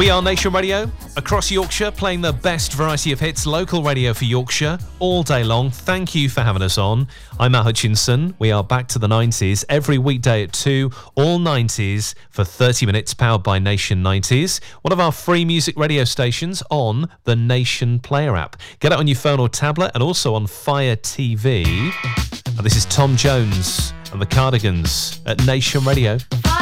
We are Nation Radio, across Yorkshire, playing the best variety of hits, local radio for Yorkshire, all day long. Thank you for having us on. I'm Matt Hutchinson. We are back to the 90s every weekday at 2, all 90s for 30 minutes, powered by Nation 90s, one of our free music radio stations on the Nation Player app. Get it on your phone or tablet and also on Fire TV. And this is Tom Jones and the Cardigans at Nation Radio.